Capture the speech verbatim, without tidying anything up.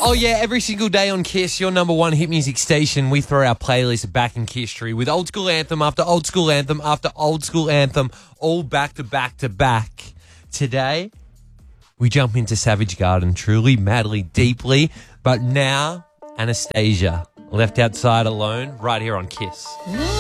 Oh, yeah, every single day on Kiss, your number one hit music station, we throw our playlist back in history with old school anthem after old school anthem after old school anthem, all back to back to back. Today, we jump into Savage Garden, truly, madly, deeply, but now Anastasia, left outside alone, right here on Kiss.